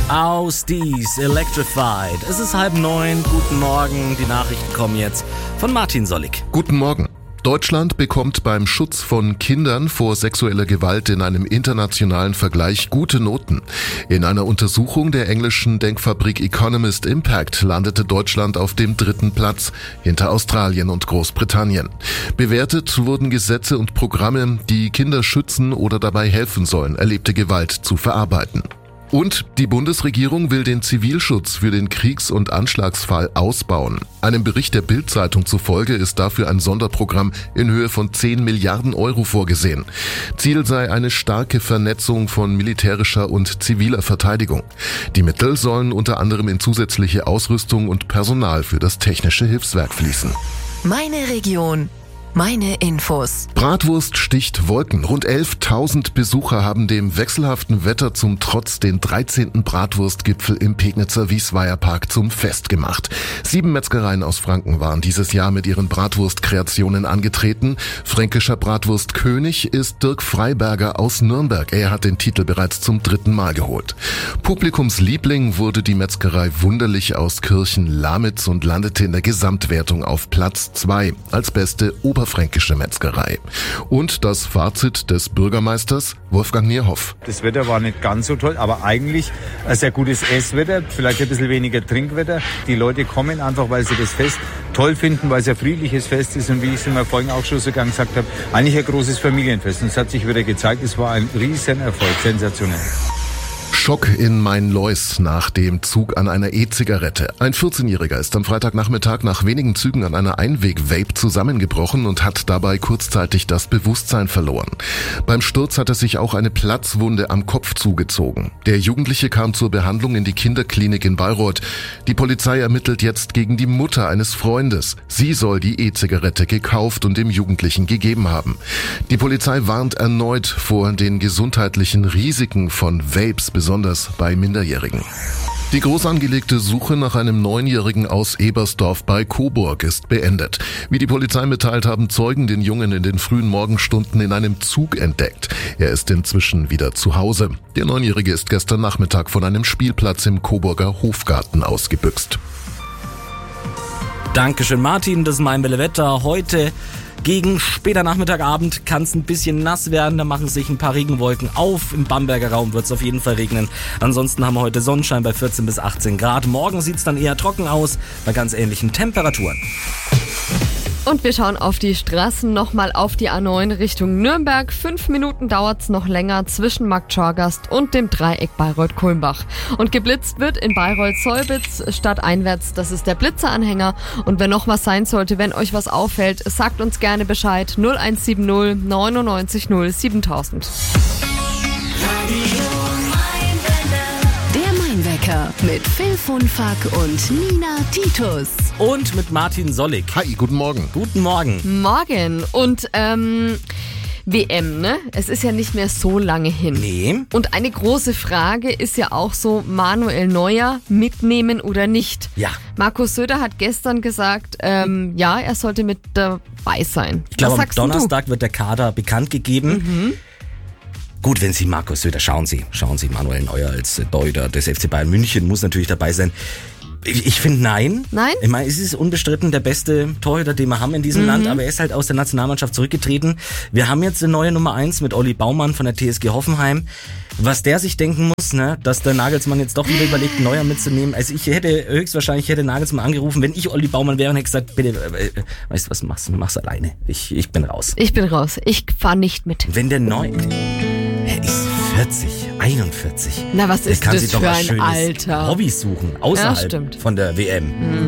Aus dies Electrified. Es ist 8:30. Guten Morgen. Die Nachrichten kommen jetzt von Martin Sollig. Guten Morgen. Deutschland bekommt beim Schutz von Kindern vor sexueller Gewalt in einem internationalen Vergleich gute Noten. In einer Untersuchung der englischen Denkfabrik Economist Impact landete Deutschland auf dem 3. Platz, hinter Australien und Großbritannien. Bewertet wurden Gesetze und Programme, die Kinder schützen oder dabei helfen sollen, erlebte Gewalt zu verarbeiten. Und die Bundesregierung will den Zivilschutz für den Kriegs- und Anschlagsfall ausbauen. Einem Bericht der Bild-Zeitung zufolge ist dafür ein Sonderprogramm in Höhe von 10 Milliarden Euro vorgesehen. Ziel sei eine starke Vernetzung von militärischer und ziviler Verteidigung. Die Mittel sollen unter anderem in zusätzliche Ausrüstung und Personal für das technische Hilfswerk fließen. Meine Region. Meine Infos. Bratwurst sticht Wolken. Rund 11.000 Besucher haben dem wechselhaften Wetter zum Trotz den 13. Bratwurstgipfel im Pegnitzer Wiesweierpark zum Fest gemacht. 7 Metzgereien aus Franken waren dieses Jahr mit ihren Bratwurstkreationen angetreten. Fränkischer Bratwurstkönig ist Dirk Freiberger aus Nürnberg. Er hat den Titel bereits zum 3. Mal geholt. Publikumsliebling wurde die Metzgerei Wunderlich aus Kirchen-Lamitz und landete in der Gesamtwertung auf Platz 2 als beste oberfränkische Metzgerei. Und das Fazit des Bürgermeisters Wolfgang Nierhoff. Das Wetter war nicht ganz so toll, aber eigentlich ein sehr gutes Esswetter, vielleicht ein bisschen weniger Trinkwetter. Die Leute kommen einfach, weil sie das Fest toll finden, weil es ein friedliches Fest ist und wie ich es mir vorhin auch schon sogar gesagt habe, eigentlich ein großes Familienfest. Und es hat sich wieder gezeigt, es war ein Riesenerfolg, sensationell. Schock in Main-Lois nach dem Zug an einer E-Zigarette. Ein 14-Jähriger ist am Freitagnachmittag nach wenigen Zügen an einer Einweg-Vape zusammengebrochen und hat dabei kurzzeitig das Bewusstsein verloren. Beim Sturz hat er sich auch eine Platzwunde am Kopf zugezogen. Der Jugendliche kam zur Behandlung in die Kinderklinik in Bayreuth. Die Polizei ermittelt jetzt gegen die Mutter eines Freundes. Sie soll die E-Zigarette gekauft und dem Jugendlichen gegeben haben. Die Polizei warnt erneut vor den gesundheitlichen Risiken von Vapes, besonders bei Minderjährigen. Die groß angelegte Suche nach einem 9-Jährigen aus Ebersdorf bei Coburg ist beendet. Wie die Polizei mitteilt, haben Zeugen den Jungen in den frühen Morgenstunden in einem Zug entdeckt. Er ist inzwischen wieder zu Hause. Der 9-Jährige ist gestern Nachmittag von einem Spielplatz im Coburger Hofgarten ausgebüxt. Dankeschön, Martin. Das ist mein Wetter. Heute gegen später Nachmittagabend kann es ein bisschen nass werden, da machen sich ein paar Regenwolken auf. Im Bamberger Raum wird es auf jeden Fall regnen. Ansonsten haben wir heute Sonnenschein bei 14 bis 18 Grad. Morgen sieht es dann eher trocken aus, bei ganz ähnlichen Temperaturen. Und wir schauen auf die Straßen, nochmal auf die A9 Richtung Nürnberg. 5 Minuten dauert's noch länger zwischen Marktschorgast und dem Dreieck Bayreuth-Kulmbach. Und geblitzt wird in Bayreuth-Solbitz stadteinwärts. Das ist der Blitzeranhänger. Und wenn noch was sein sollte, wenn euch was auffällt, sagt uns gerne Bescheid. 0170 99 0 7000. Mit Phil von Fack und Nina Titus. Und mit Martin Sollig. Hi, guten Morgen. Guten Morgen. Morgen. Und WM, ne? Es ist ja nicht mehr so lange hin. Nee. Und eine große Frage ist ja auch so, Manuel Neuer mitnehmen oder nicht? Ja. Markus Söder hat gestern gesagt, ja, er sollte mit dabei sein. Ich glaube, Was am sagst Donnerstag wird der Kader bekannt gegeben. Gut, wenn Sie Markus Söder, schauen Sie Manuel Neuer als Torhüter des FC Bayern München muss natürlich dabei sein. Ich finde nein. Nein? Ich meine, es ist unbestritten der beste Torhüter, den wir haben in diesem Land, aber er ist halt aus der Nationalmannschaft zurückgetreten. Wir haben jetzt eine neue Nummer 1 mit Olli Baumann von der TSG Hoffenheim. Was der sich denken muss, ne, dass der Nagelsmann jetzt doch wieder überlegt, Neuer mitzunehmen. Also höchstwahrscheinlich hätte Nagelsmann angerufen, wenn ich Olli Baumann wäre und hätte gesagt, bitte, weißt du was, mach's alleine. Ich bin raus. Ich bin raus. Ich fahr nicht mit. Wenn der Neuer, er ist 41. Na, was ist kann das sich doch für was ein schönes Alter? Hobbys suchen, außerhalb Ja, stimmt. von der WM.